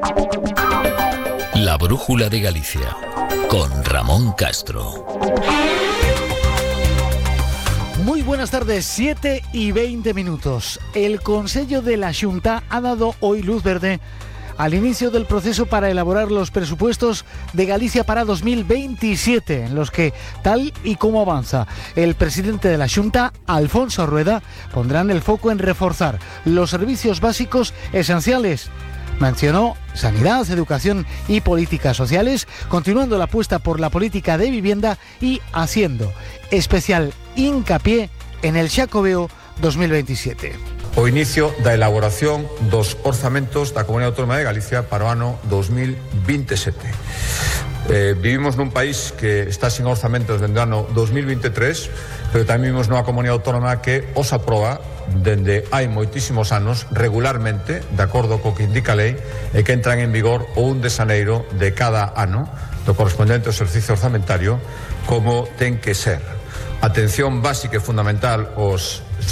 La Brújula de Galicia, con Ramón Castro. Muy buenas tardes, 7:20. El Consello de la Xunta ha dado hoy luz verde al inicio del proceso para elaborar los presupuestos de Galicia para 2027, en los que, tal y como avanza el presidente de la Xunta, Alfonso Rueda, pondrán el foco en reforzar los servicios básicos esenciales. Mencionó sanidad, educación y políticas sociales, continuando la apuesta por la política de vivienda y haciendo especial hincapié en el Xacobeo 2027. O inicio da elaboración dos orzamentos da Comunidade Autónoma de Galicia para o ano 2027. Vivimos nun país que está sin orzamentos dende o ano 2023, pero tamén vivimos nunha Comunidade Autónoma que os aproba dende hai moitísimos anos regularmente, de acordo co que indica a lei, e que entran en vigor o 1 de xaneiro de cada ano do correspondente exercicio orzamentario, como ten que ser. Atención básica e fundamental aos